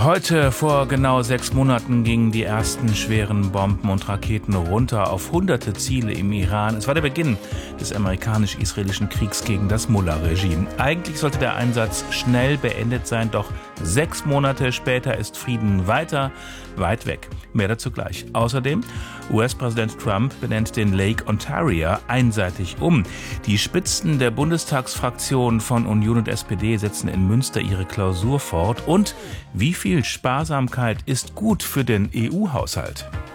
Heute, vor genau 6 Monaten, gingen die ersten schweren Bomben und Raketen runter auf hunderte Ziele im Iran. Es war der Beginn des amerikanisch-israelischen Kriegs gegen das Mullah-Regime. Eigentlich sollte der Einsatz schnell beendet sein, doch 6 Monate später ist Frieden weiter weit weg. Mehr dazu gleich. Außerdem, US-Präsident Trump benennt den Lake Ontario einseitig um. Die Spitzen der Bundestagsfraktionen von Union und SPD setzen in Münster ihre Klausur fort. Und wie viel Sparsamkeit ist gut für den EU-Haushalt?